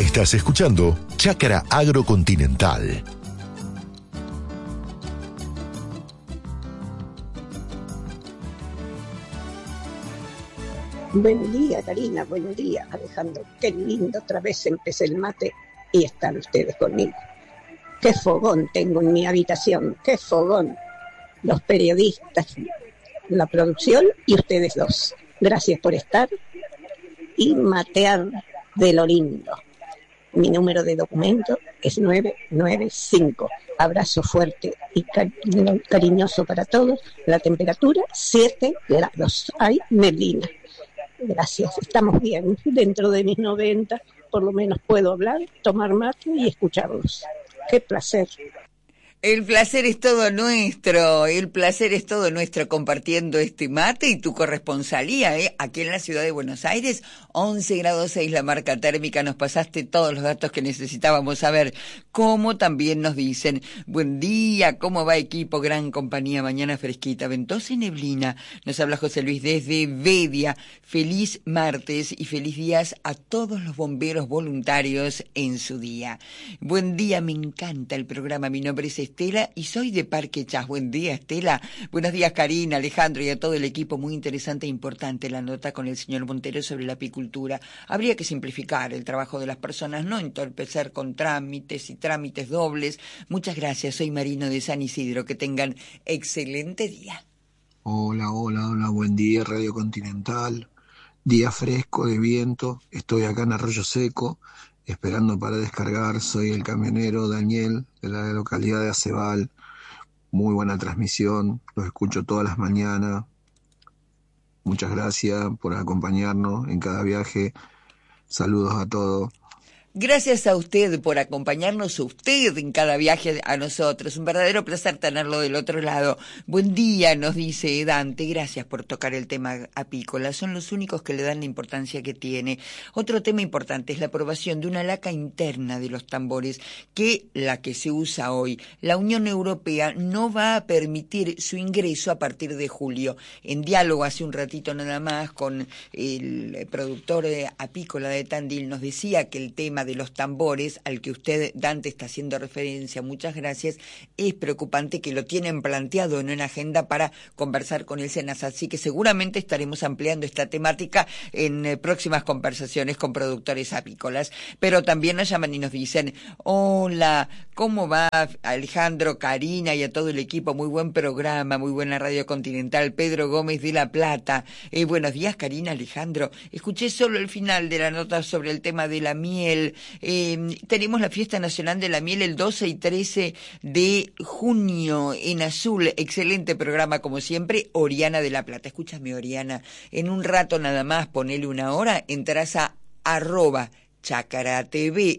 Estás escuchando Chácara Agrocontinental. Buen día, Karina, buen día, Alejandro. Qué lindo, otra vez empecé el mate y están ustedes conmigo. Qué fogón tengo en mi habitación, qué fogón. Los periodistas, la producción y ustedes dos. Gracias por estar y matear de lo lindo. Mi número de documento es 995. Abrazo fuerte y cariñoso para todos. La temperatura 7 grados. Hay neblina. Gracias, estamos bien. Dentro de mis 90, por lo menos puedo hablar, tomar mate y escucharlos. Qué placer. El placer es todo nuestro, compartiendo este mate y tu corresponsalía, aquí en la ciudad de Buenos Aires, 11 grados 6 la marca térmica, nos pasaste todos los datos que necesitábamos saber, como también nos dicen, buen día, ¿cómo va equipo? Gran compañía, mañana fresquita, ventosa y neblina, nos habla José Luis desde Bedia, feliz martes y feliz días a todos los bomberos voluntarios en su día. Buen día, me encanta el programa, mi nombre es Estela y soy de Parque Chas. Buen día, Estela. Buenos días, Karina, Alejandro y a todo el equipo. Muy interesante e importante la nota con el señor Montero sobre la apicultura. Habría que simplificar el trabajo de las personas, no entorpecer con trámites y trámites dobles. Muchas gracias. Soy Marino de San Isidro. Que tengan excelente día. Hola, buen día, Radio Continental. Día fresco de viento. Estoy acá en Arroyo Seco, esperando para descargar. Soy el camionero Daniel de la localidad de Acebal. Muy buena transmisión, los escucho todas las mañanas. Muchas gracias por acompañarnos en cada viaje. Saludos a todos. Gracias a usted por acompañarnos, usted en cada viaje a nosotros. Un verdadero placer tenerlo del otro lado. Buen día, nos dice Dante. Gracias por tocar el tema apícola. Son los únicos que le dan la importancia que tiene. Otro tema importante es la aprobación de una laca interna de los tambores, que la que se usa hoy. La Unión Europea no va a permitir su ingreso a partir de julio. En diálogo hace un ratito nada más con el productor apícola de Tandil, nos decía que el tema de los tambores, al que usted, Dante, está haciendo referencia, muchas gracias, es preocupante, que lo tienen planteado en una agenda para conversar con el SENASA, así que seguramente estaremos ampliando esta temática en próximas conversaciones con productores apícolas. Pero también nos llaman y nos dicen, hola, ¿cómo va Alejandro, Karina y a todo el equipo? Muy buen programa, muy buena Radio Continental. Pedro Gómez de La Plata. Buenos días, Karina, Alejandro. Escuché solo el final de la nota sobre el tema de la miel. Tenemos la Fiesta Nacional de la Miel el 12 y 13 de junio en Azul. Excelente programa como siempre. Oriana de La Plata. Escúchame, Oriana, en un rato nada más, ponele una hora, entrás a @Chácara TV